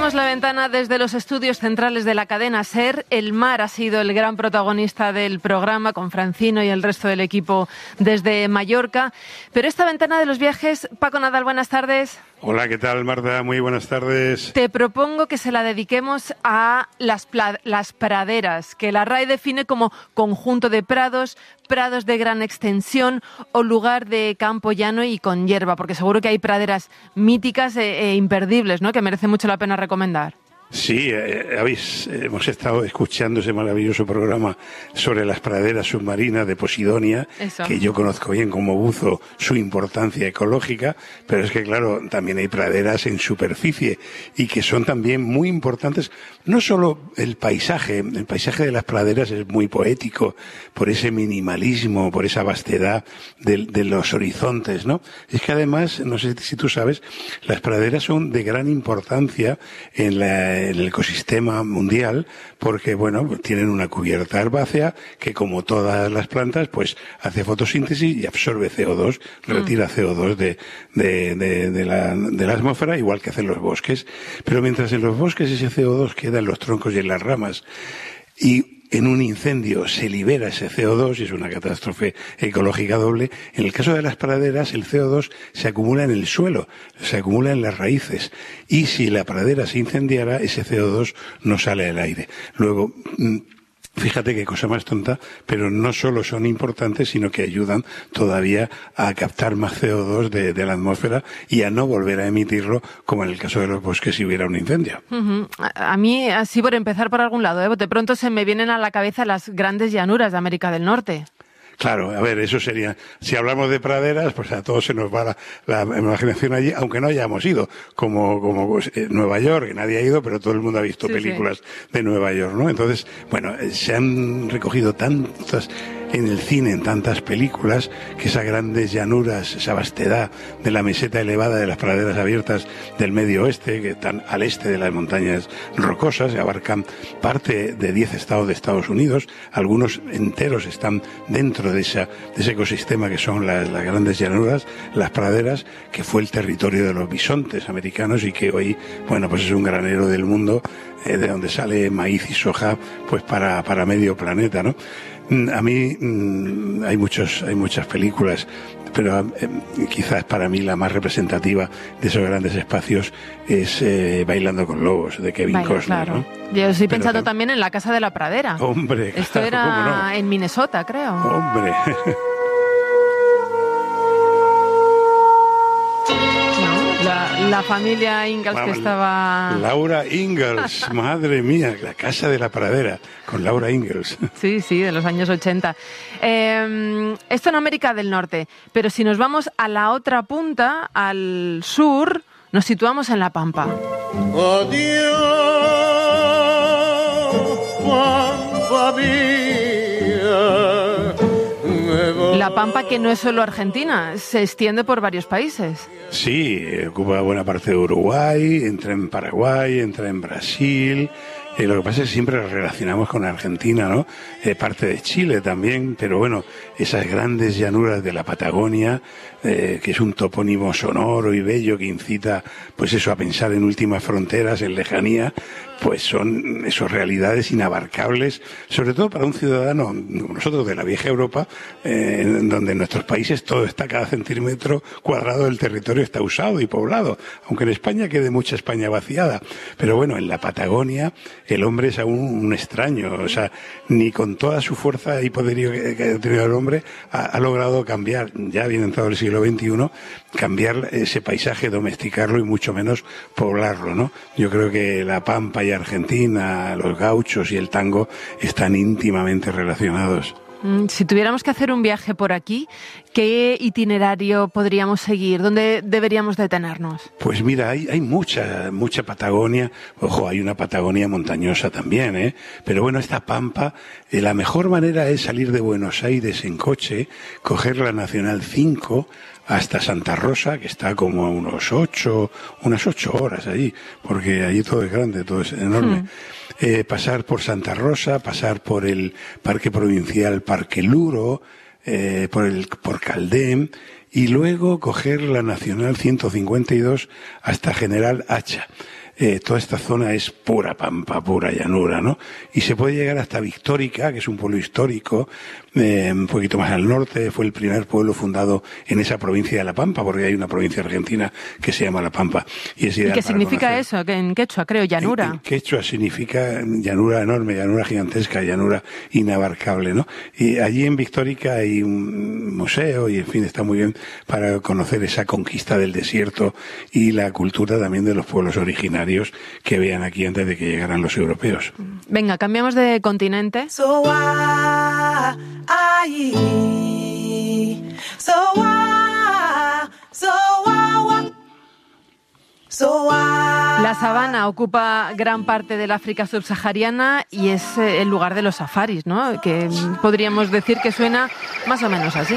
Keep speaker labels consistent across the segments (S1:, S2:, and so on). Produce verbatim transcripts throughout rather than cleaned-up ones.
S1: Abrimos la ventana desde los estudios centrales de la cadena SER. El mar ha sido el gran protagonista del programa, con Francino y el resto del equipo desde Mallorca. Pero esta ventana de los viajes, Paco Nadal, buenas tardes.
S2: Hola, ¿qué tal, Marta? Muy buenas tardes.
S1: Te propongo que se la dediquemos a las, pla- las praderas, que la RAE define como conjunto de prados, prados de gran extensión o lugar de campo llano y con hierba, porque seguro que hay praderas míticas e, e imperdibles, ¿no?, que merece mucho la pena recomendar.
S2: Sí, eh, habéis, eh, hemos estado escuchando ese maravilloso programa sobre las praderas submarinas de Posidonia, Eso. que yo conozco bien como buzo su importancia ecológica, pero es que claro, también hay praderas en superficie y que son también muy importantes. No solo el paisaje, el paisaje de las praderas es muy poético por ese minimalismo, por esa vastedad de, de los horizontes, ¿no? Es que además, no sé si tú sabes, las praderas son de gran importancia en la en el ecosistema mundial, porque bueno, tienen una cubierta herbácea que, como todas las plantas, pues hace fotosíntesis y absorbe C O dos, retira C O dos de, de, de, de, la, de la atmósfera, igual que hacen los bosques. Pero mientras en los bosques ese C O dos queda en los troncos y en las ramas, y en un incendio se libera ese C O dos y es una catástrofe ecológica doble. En el caso de las praderas, el C O dos se acumula en el suelo, se acumula en las raíces. Y si la pradera se incendiara, ese C O dos no sale al aire. Luego, fíjate qué cosa más tonta, pero no solo son importantes, sino que ayudan todavía a captar más C O dos de, de la atmósfera y a no volver a emitirlo, como en el caso de los bosques si hubiera un incendio.
S1: Uh-huh. A, a mí, así por empezar por algún lado, ¿eh? De pronto se me vienen a la cabeza las grandes llanuras de América del Norte.
S2: Claro, a ver, eso sería, si hablamos de praderas, pues a todos se nos va la, la imaginación allí, aunque no hayamos ido, como, como pues, eh, Nueva York, que nadie ha ido, pero todo el mundo ha visto sí, películas sí. de Nueva York, ¿no? Entonces, bueno, eh, se han recogido tantas en el cine, en tantas películas, que esas grandes llanuras, esa vastedad de la meseta elevada de las praderas abiertas del Medio Oeste, que están al este de las montañas rocosas, que abarcan parte de diez estados de Estados Unidos, algunos enteros están dentro de, esa, de ese ecosistema que son las, las grandes llanuras, las praderas, que fue el territorio de los bisontes americanos y que hoy, bueno, pues es un granero del mundo, eh, de donde sale maíz y soja, pues para, para medio planeta, ¿no? A mí mmm, hay muchos, hay muchas películas, pero eh, quizás para mí la más representativa de esos grandes espacios es eh, Bailando con Lobos, de Kevin Vaya, Costner,
S1: claro.
S2: ¿no?
S1: Yo estoy
S2: pero
S1: pensando
S2: tam-
S1: también en La Casa de la Pradera.
S2: Hombre,
S1: Esto
S2: claro,
S1: era
S2: ¿cómo no?
S1: en Minnesota, creo.
S2: Hombre.
S1: La, la familia Ingalls que estaba...
S2: Laura Ingalls, madre mía, La Casa de la Pradera, con Laura Ingalls.
S1: Sí, sí, de los años ochenta. Eh, esto en América del Norte, pero si nos vamos a la otra punta, al sur, nos situamos en La Pampa.
S3: Adiós, Pampa mía.
S1: La Pampa, que no es solo Argentina, se extiende por varios países.
S2: Sí, ocupa buena parte de Uruguay, entra en Paraguay, entra en Brasil. Eh, lo que pasa es que siempre lo relacionamos con Argentina, ¿no? Eh, parte de Chile también, pero bueno, esas grandes llanuras de la Patagonia, eh, que es un topónimo sonoro y bello que incita, pues eso, a pensar en últimas fronteras, en lejanía, pues son esas realidades inabarcables, sobre todo para un ciudadano como nosotros de la vieja Europa, eh, en donde en nuestros países todo está, cada centímetro cuadrado del territorio está usado y poblado, aunque en España quede mucha España vaciada. Pero bueno, en la Patagonia el hombre es aún un extraño, o sea, ni con toda su fuerza y poderío que, que ha tenido el hombre ha, ha logrado cambiar, ya bien entrado el siglo veintiuno, cambiar ese paisaje, domesticarlo y mucho menos poblarlo, ¿no? Yo creo que la Pampa y Argentina, los gauchos y el tango están íntimamente relacionados.
S1: Si tuviéramos que hacer un viaje por aquí, ¿qué itinerario podríamos seguir? ¿Dónde deberíamos detenernos?
S2: Pues mira, hay, hay mucha, mucha Patagonia. Ojo, hay una Patagonia montañosa también, ¿eh? Pero bueno, esta Pampa, eh, la mejor manera es salir de Buenos Aires en coche, coger la Nacional cinco hasta Santa Rosa, que está como a unos ocho, unas ocho horas allí, porque allí todo es grande, todo es enorme. Hmm. Eh, pasar por Santa Rosa, pasar por el Parque Provincial Parque Luro, eh, por el por Caldén, y luego coger la Nacional ciento cincuenta y dos hasta General Hacha. eh, toda esta zona es pura pampa, pura llanura, ¿no? Y se puede llegar hasta Victórica, que es un pueblo histórico, eh, un poquito más al norte, fue el primer pueblo fundado en esa provincia de La Pampa, porque hay una provincia argentina que se llama La Pampa. ¿Y, es
S1: ¿Y qué significa conocer. eso? Que en quechua, creo, llanura.
S2: En, en quechua significa llanura enorme, llanura gigantesca, llanura inabarcable, ¿no? Y allí en Victórica hay un museo y, en fin, está muy bien para conocer esa conquista del desierto y la cultura también de los pueblos originarios que vean aquí antes de que llegaran los europeos.
S1: Venga, cambiamos de continente.
S4: So I, I, so I, so I, so I.
S1: La sabana ocupa gran parte del África subsahariana y es el lugar de los safaris, ¿no? Que podríamos decir que suena más o menos así.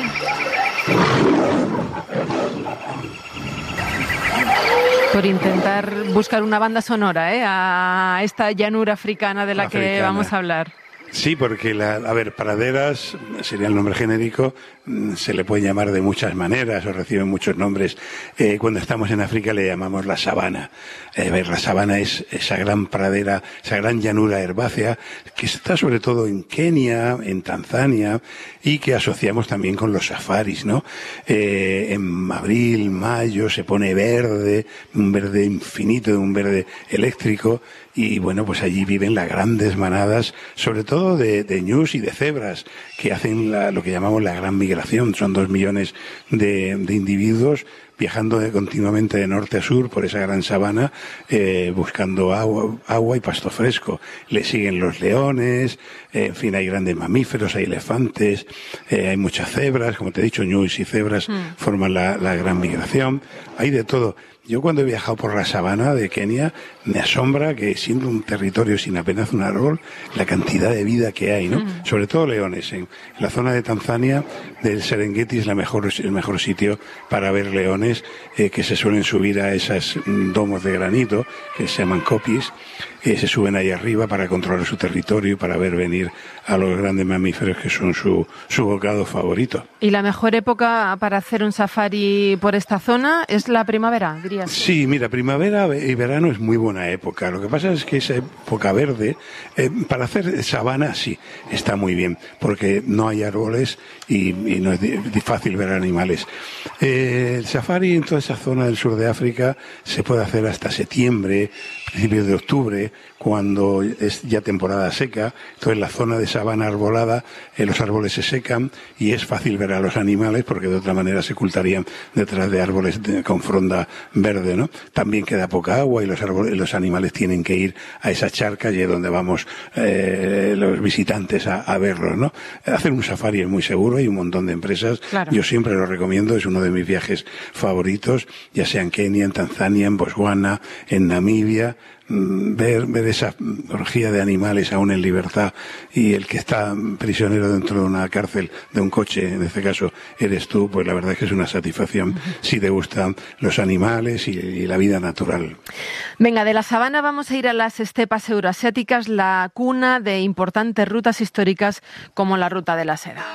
S1: Por intentar buscar una banda sonora, ¿eh? A esta llanura africana de la africana. que vamos a hablar.
S2: Sí, porque, la, a ver, praderas sería el nombre genérico, se le puede llamar de muchas maneras o reciben muchos nombres. Eh, cuando estamos en África le llamamos la sabana. Eh, a ver, la sabana es esa gran pradera, esa gran llanura herbácea que está sobre todo en Kenia, en Tanzania y que asociamos también con los safaris, ¿no? Eh, en abril, mayo se pone verde, un verde infinito, un verde eléctrico. Y bueno, pues allí viven las grandes manadas, sobre todo de, de ñus y de cebras, que hacen la, lo que llamamos la gran migración. Son dos millones de, de individuos viajando de, continuamente de norte a sur por esa gran sabana, eh, buscando agua, agua y pasto fresco. Le siguen los leones, eh, en fin, hay grandes mamíferos, hay elefantes, eh, hay muchas cebras, como te he dicho, ñus y cebras mm. forman la, la gran migración. Hay de todo. Yo cuando he viajado por la sabana de Kenia, me asombra que siendo un territorio sin apenas un árbol, la cantidad de vida que hay, ¿no? Mm. Sobre todo leones. En la zona de Tanzania, del Serengeti, es la mejor, el mejor sitio para ver leones eh, que se suelen subir a esos mm, domos de granito, que se llaman kopis, eh, se suben ahí arriba para controlar su territorio y para ver venir a los grandes mamíferos que son su, su bocado favorito.
S1: ¿Y la mejor época para hacer un safari por esta zona es la primavera, dirías?
S2: Sí, mira, primavera y verano es muy buena época. Lo que pasa es que esa época verde, eh, para hacer sabana sí, está muy bien, porque no hay árboles y, y no es di- fácil ver animales. Eh, el safari en toda esa zona del sur de África se puede hacer hasta septiembre, principios de octubre, cuando es ya temporada seca. Entonces la zona de sabana arbolada, eh, los árboles se secan y es fácil ver a los animales porque de otra manera se ocultarían detrás de árboles de, con fronda verde, ¿no? También queda poca agua y los árboles, los animales tienen que ir a esa charca y es donde vamos eh, los visitantes a, a verlos, ¿no? Hacer un safari es muy seguro, hay un montón de empresas.
S1: Claro.
S2: Yo siempre lo recomiendo, es uno de mis viajes favoritos, ya sea en Kenia, en Tanzania, en Botswana, en Namibia. Ver, ver esa orgía de animales aún en libertad y el que está prisionero dentro de una cárcel de un coche, en este caso eres tú, pues la verdad es que es una satisfacción uh-huh. si te gustan los animales y, y la vida natural.
S1: Venga, de la sabana vamos a ir a las estepas euroasiáticas, la cuna de importantes rutas históricas como la Ruta de la Seda.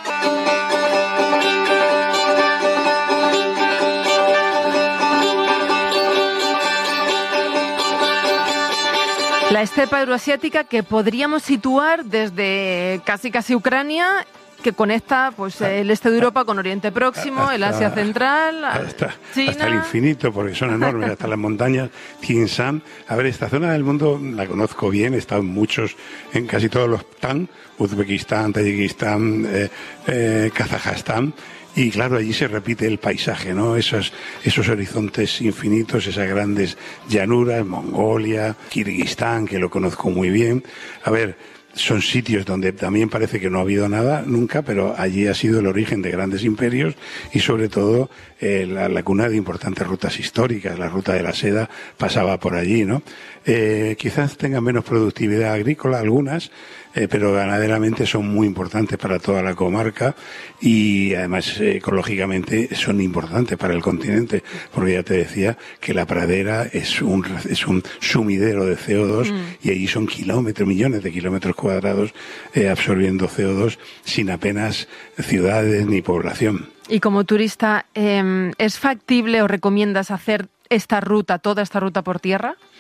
S1: La estepa euroasiática que podríamos situar desde casi casi Ucrania, que conecta pues el este de Europa con Oriente Próximo, hasta, el Asia Central,
S2: hasta,
S1: China.
S2: Hasta el infinito, porque son enormes, hasta las montañas Tienshan. A ver, esta zona del mundo la conozco bien, he estado en muchos, en casi todos los Tan, Uzbekistán, Tayikistán, eh, eh, Kazajstán. Y claro, allí se repite el paisaje, ¿no? Esos, esos horizontes infinitos, esas grandes llanuras, Mongolia, Kirguistán, que lo conozco muy bien. A ver, son sitios donde también parece que no ha habido nada nunca, pero allí ha sido el origen de grandes imperios y sobre todo eh, la, la cuna de importantes rutas históricas. La Ruta de la Seda pasaba por allí, ¿no? Eh, quizás tengan menos productividad agrícola algunas, eh, pero ganaderamente son muy importantes para toda la comarca y además eh, ecológicamente son importantes para el continente, porque ya te decía que la pradera es un, es un sumidero de C O dos mm. y allí son kilómetros, millones de kilómetros cuadrados eh, absorbiendo C O dos sin apenas ciudades ni población.
S1: Y como turista, eh, ¿es factible o recomiendas hacer esta ruta, toda esta ruta por tierra?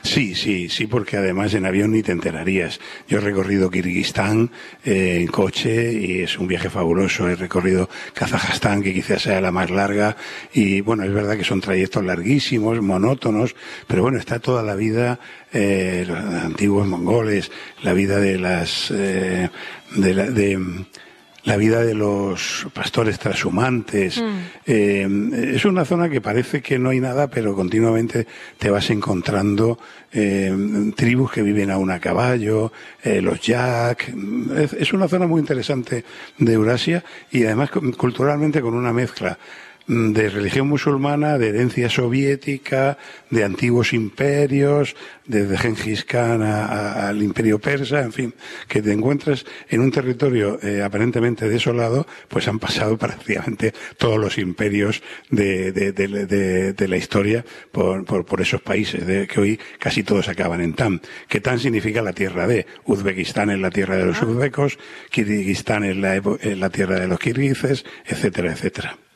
S2: Sí, sí, sí, porque además en avión ni te enterarías. Yo he recorrido Kirguistán eh, en coche y es un viaje fabuloso. He recorrido Kazajstán, que quizás sea la más larga, y bueno, es verdad que son trayectos larguísimos, monótonos, pero bueno, está toda la vida, eh, los antiguos mongoles, la vida de las... Eh, de, la, de la vida de los pastores trashumantes. Mm. Eh, es una zona que parece que no hay nada, pero continuamente te vas encontrando eh, tribus que viven aún a caballo, eh, los yak. Es, es una zona muy interesante de Eurasia y además culturalmente con una mezcla de religión musulmana, de herencia soviética, de antiguos imperios, desde Gengis Khan a, a, al imperio persa, en fin, que te encuentras en un territorio eh, aparentemente desolado, pues han pasado prácticamente todos los imperios de, de, de, de, de la historia por, por, por esos países, de, que hoy casi todos acaban en Tan. Que Tan significa la tierra de. Uzbekistán es la tierra de los uzbecos, Kirguistán es la, es la tierra de los kirguises, etcétera, etcétera.